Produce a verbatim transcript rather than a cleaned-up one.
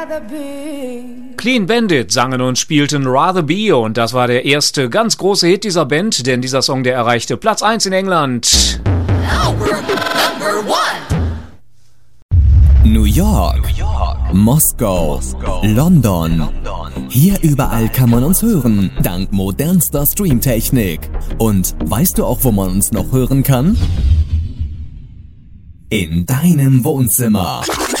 Clean Bandit sangen und spielten Rather Be und das war der erste ganz große Hit dieser Band, denn dieser Song, der erreichte Platz eins in England. New York, New York, Moskau, Moskau, London. London. Hier überall kann man uns hören, dank modernster Streamtechnik. Und weißt du auch, wo man uns noch hören kann? In deinem Wohnzimmer.